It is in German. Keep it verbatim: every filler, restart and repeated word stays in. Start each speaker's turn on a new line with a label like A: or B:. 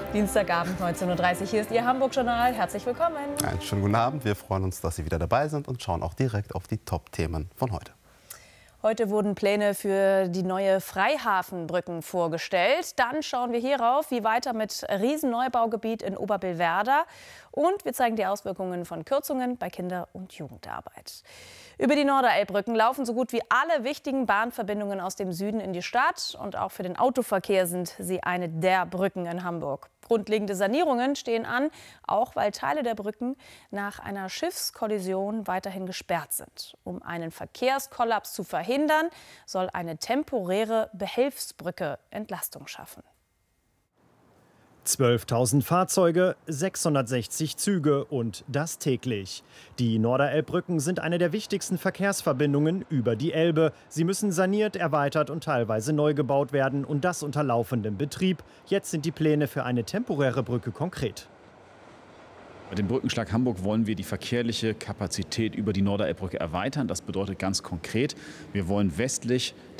A: Dienstagabend neunzehn Uhr dreißig. Hier ist Ihr Hamburg-Journal. Herzlich willkommen.
B: Einen schönen guten Abend. Wir freuen uns, dass Sie wieder dabei sind und schauen auch direkt auf die Top-Themen von heute.
A: Heute wurden Pläne für die neue Freihafenbrücken vorgestellt. Dann schauen wir hierauf, wie weiter mit Riesenneubaugebiet in Oberbillwerder. Und wir zeigen die Auswirkungen von Kürzungen bei Kinder- und Jugendarbeit. Über die Norderelbbrücken laufen so gut wie alle wichtigen Bahnverbindungen aus dem Süden in die Stadt. Und auch für den Autoverkehr sind sie eine der Brücken in Hamburg. Grundlegende Sanierungen stehen an, auch weil Teile der Brücken nach einer Schiffskollision weiterhin gesperrt sind. Um einen Verkehrskollaps zu verhindern, soll eine temporäre Behelfsbrücke Entlastung schaffen.
C: zwölftausend Fahrzeuge, sechshundertsechzig Züge und das täglich. Die Norderelbbrücken sind eine der wichtigsten Verkehrsverbindungen über die Elbe. Sie müssen saniert, erweitert und teilweise neu gebaut werden und das unter laufendem Betrieb. Jetzt sind die Pläne für eine temporäre Brücke konkret.
D: Bei dem Brückenschlag Hamburg wollen wir die verkehrliche Kapazität über die Norderelbbrücke erweitern. Das bedeutet ganz konkret, wir wollen westlich